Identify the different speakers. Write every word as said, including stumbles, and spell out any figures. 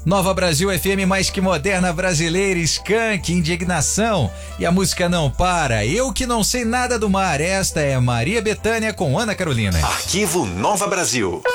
Speaker 1: Nova Brasil F M, mais que moderna, brasileira, Skank, indignação. E a música não para. Eu que não sei nada do mar. Esta é Maria Bethânia com Ana Carolina.
Speaker 2: Arquivo Nova Brasil.